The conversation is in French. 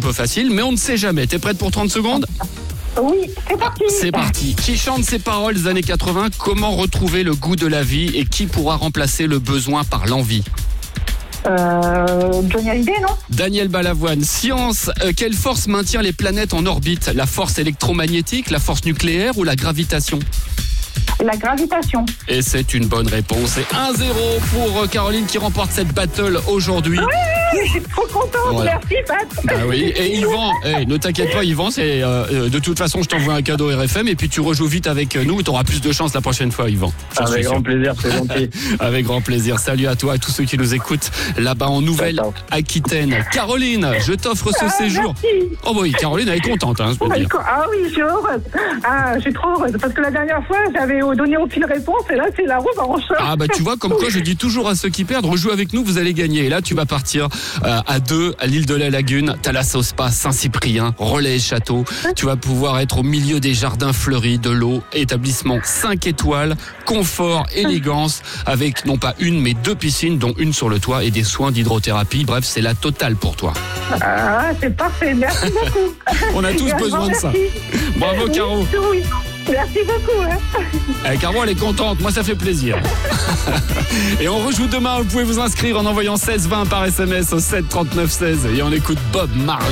peu facile, mais on ne sait jamais. T'es prête pour 30 secondes ? Oui, c'est parti. C'est parti. Qui chante ces paroles des années 80 ? Comment retrouver le goût de la vie et qui pourra remplacer le besoin par l'envie ? Johnny Hallyday, non ? Daniel Balavoine. Science, quelle force maintient les planètes en orbite ? La force électromagnétique, la force nucléaire ou la gravitation ? La gravitation. Et c'est une bonne réponse. C'est 1-0 pour Caroline qui remporte cette battle aujourd'hui. Oui, je suis trop contente. Voilà. Merci, Pat. Bah oui, et Yvan, ne t'inquiète pas Yvan, c'est de toute façon je t'envoie un cadeau RFM et puis tu rejoues vite avec nous, tu auras plus de chance la prochaine fois Yvan. Avec grand plaisir, c'est gentil. Avec grand plaisir. Salut à toi, à tous ceux qui nous écoutent là-bas en Nouvelle-Aquitaine. Caroline, je t'offre ce séjour. Merci. Oh bah oui, Caroline elle est contente, hein, je peux te dire. Ah oui, je suis heureuse. Ah, je suis trop heureuse parce que la dernière fois, j'avais donné aucune réponse et là, c'est la revanche. Ah bah tu vois, comme quoi je dis toujours à ceux qui perdent, rejoue avec nous, vous allez gagner. Et là tu vas partir à 2 à l'île de la Lagune, Thalassos Spa, Saint-Cyprien, Relais et Château. Tu vas pouvoir être au milieu des jardins fleuris, de l'eau, établissement 5 étoiles, confort, élégance, avec non pas une mais 2 piscines, dont une sur le toit et des soins d'hydrothérapie. Bref, c'est la totale pour toi. Ah, c'est parfait, merci beaucoup. On a tous besoin de ça. Bravo Caro. Oui. Merci beaucoup. Hein. Caro, elle est contente, moi ça fait plaisir. Et on rejoue demain, vous pouvez vous inscrire en envoyant 16 20 par SMS au 7 39 16 et on écoute Bob Marley.